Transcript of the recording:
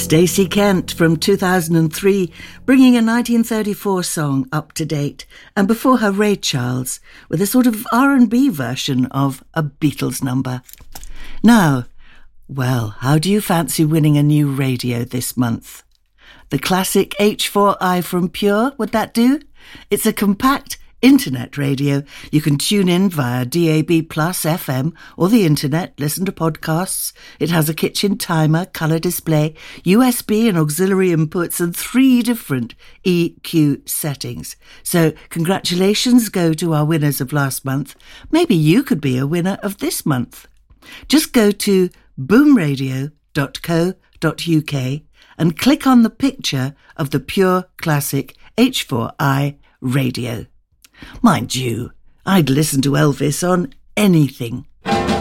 Stacey Kent from 2003, bringing a 1934 song up to date, and before her Ray Charles with a sort of R&B version of a Beatles number. Now, well, how do you fancy winning a new radio this month? The classic H4i from Pure, would that do? It's a compact internet radio. You can tune in via DAB Plus FM or the internet, listen to podcasts. It has a kitchen timer, colour display, USB and auxiliary inputs, and 3 different EQ settings. So congratulations go to our winners of last month. Maybe you could be a winner of this month. Just go to boomradio.co.uk and click on the picture of the Pure Classic H4i radio. Mind you, I'd listen to Elvis on anything.